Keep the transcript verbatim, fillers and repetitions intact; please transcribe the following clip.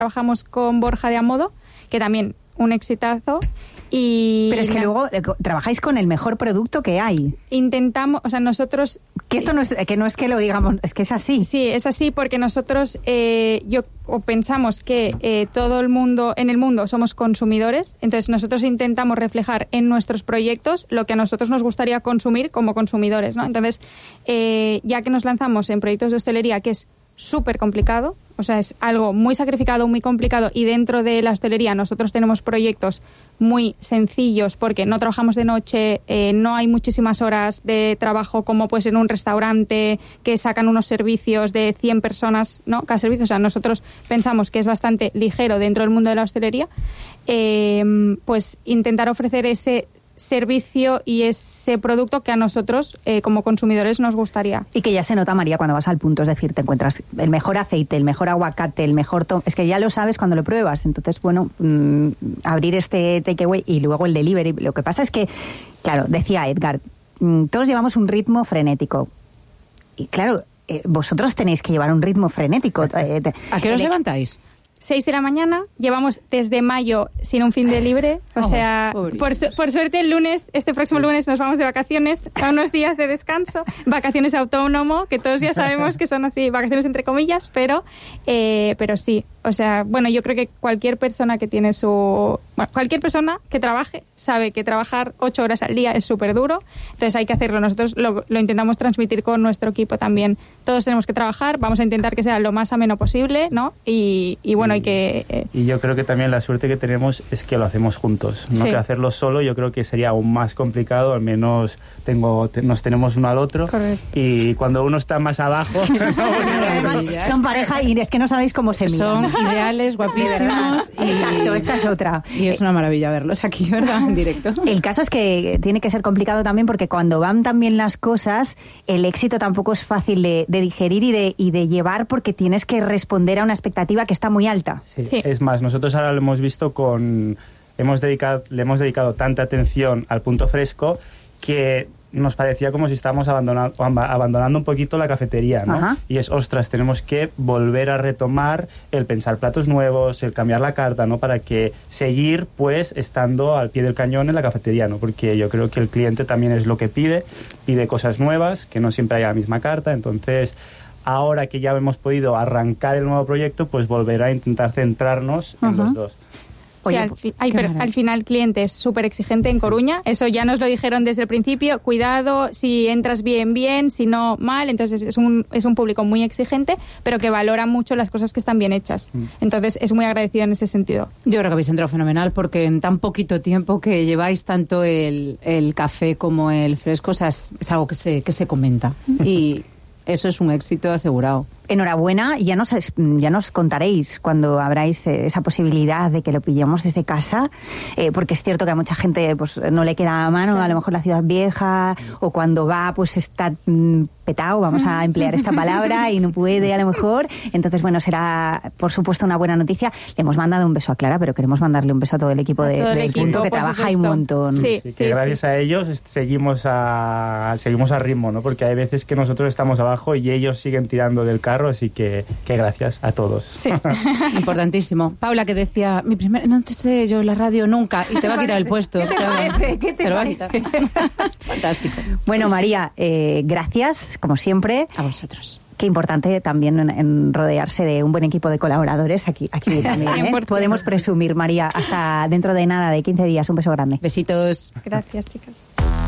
trabajamos con Borja de Amodo, que también un exitazo. Y Pero es que luego eh, trabajáis con el mejor producto que hay. Intentamos, o sea, nosotros... Que esto no es que, no es que lo digamos, es que es así. Sí, es así porque nosotros eh, yo o pensamos que eh, todo el mundo, en el mundo somos consumidores, entonces nosotros intentamos reflejar en nuestros proyectos lo que a nosotros nos gustaría consumir como consumidores, ¿no? Entonces, eh, ya que nos lanzamos en proyectos de hostelería, que es súper complicado, o sea, es algo muy sacrificado, muy complicado, y dentro de la hostelería nosotros tenemos proyectos muy sencillos porque no trabajamos de noche, eh, no hay muchísimas horas de trabajo como pues en un restaurante que sacan unos servicios de cien personas, ¿no? Cada servicio, o sea, nosotros pensamos que es bastante ligero dentro del mundo de la hostelería, eh, pues intentar ofrecer ese servicio y ese producto que a nosotros eh, como consumidores nos gustaría. Y que ya se nota, María, cuando vas al punto, es decir, te encuentras el mejor aceite, el mejor aguacate, el mejor tom... es que ya lo sabes cuando lo pruebas. Entonces, bueno, mmm, abrir este takeaway y luego el delivery. Lo que pasa es que, claro, decía Edgar, mmm, todos llevamos un ritmo frenético. Y claro, eh, vosotros tenéis que llevar un ritmo frenético. Eh, ¿A qué os levantáis? seis de la mañana, llevamos desde mayo sin un fin de libre, o oh, sea, por, su, por suerte el lunes, este próximo lunes nos vamos de vacaciones, a unos días de descanso, vacaciones autónomo, que todos ya sabemos que son así, vacaciones entre comillas, pero, eh, pero sí, o sea, bueno, yo creo que cualquier persona que tiene su... Bueno, cualquier persona que trabaje sabe que trabajar ocho horas al día es súper duro, entonces hay que hacerlo. Nosotros lo, lo intentamos transmitir con nuestro equipo también. Todos tenemos que trabajar, vamos a intentar que sea lo más ameno posible, ¿no? Y, y bueno, hay que... Eh... Y yo creo que también la suerte que tenemos es que lo hacemos juntos, no sí. que hacerlo solo yo creo que sería aún más complicado, al menos tengo, te, nos tenemos uno al otro. Correcto. Y cuando uno está más abajo... no, pues además, son pareja y es que no sabéis cómo se miran. Son ideales, guapísimos. Y... Exacto, esta es otra. Y es una maravilla verlos aquí, ¿verdad? En directo. El caso es que tiene que ser complicado también porque cuando van tan bien las cosas, el éxito tampoco es fácil de, de digerir y de, y de llevar porque tienes que responder a una expectativa que está muy alta. Sí, sí. Es más, nosotros ahora lo hemos visto con... Hemos dedicado, le hemos dedicado tanta atención al punto fresco que nos parecía como si estábamos abandonando, abandonando un poquito la cafetería, ¿no? Ajá. Y es, ostras, tenemos que volver a retomar el pensar platos nuevos, el cambiar la carta, ¿no? Para que seguir, pues, estando al pie del cañón en la cafetería, ¿no? Porque yo creo que el cliente también es lo que pide, pide cosas nuevas, que no siempre haya la misma carta, entonces... Ahora que ya hemos podido arrancar el nuevo proyecto, pues volver a intentar centrarnos en uh-huh. los dos. Sí, al, fi- ay, pero al final el cliente es súper exigente en Coruña, eso ya nos lo dijeron desde el principio, cuidado, si entras bien, bien, si no, mal, entonces es un, es un público muy exigente, pero que valora mucho las cosas que están bien hechas, mm. entonces es muy agradecido en ese sentido. Yo creo que habéis entrado fenomenal porque en tan poquito tiempo que lleváis tanto el, el café como el fresco, o sea, es, es algo que se, que se comenta y... Eso es un éxito asegurado. Enhorabuena, y ya nos, ya nos contaréis cuando abráis esa posibilidad de que lo pillemos desde casa, eh, porque es cierto que a mucha gente pues no le queda a mano, a lo mejor la ciudad vieja, o cuando va pues está mmm, petado, vamos a emplear esta palabra, y no puede a lo mejor. Entonces, bueno, será por supuesto una buena noticia. Le hemos mandado un beso a Clara, pero queremos mandarle un beso a todo el equipo de, del equipo, punto, que trabaja ahí un montón. Sí, sí, sí, que sí, gracias sí. a ellos seguimos a, seguimos a ritmo, ¿no? Porque hay veces que nosotros estamos abajo y ellos siguen tirando del carro, así que, que gracias a todos. Sí. Importantísimo. Paula, que decía, mi primer, no sé yo la radio nunca, y te va a quitar el puesto. ¿Qué te parece? ¿Qué te, te lo va a parece? quitar. Fantástico. Bueno, María, eh, gracias, como siempre. A vosotros. Qué importante también en, en rodearse de un buen equipo de colaboradores. Aquí, aquí también, ¿eh? Podemos presumir, María. Hasta dentro de nada, de quince días. Un beso grande. Besitos. Gracias, chicas.